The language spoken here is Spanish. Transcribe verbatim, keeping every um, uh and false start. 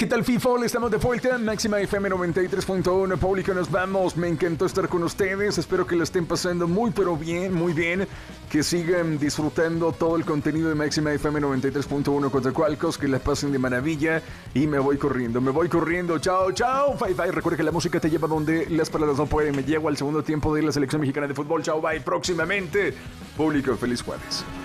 ¿Qué tal, FIFA? Estamos de vuelta. Máxima F M noventa y tres punto uno. Público, nos vamos. Me encantó estar con ustedes. Espero que la estén pasando muy, pero bien, muy bien. Que sigan disfrutando todo el contenido de Máxima F M noventa y tres punto uno Coatzacoalcos. Que la pasen de maravilla. Y me voy corriendo, me voy corriendo. Chao, chao. Bye, bye. Recuerda que la música te lleva donde las palabras no pueden. Me llevo al segundo tiempo de la selección mexicana de fútbol. Chao, bye. Próximamente. Público, feliz jueves.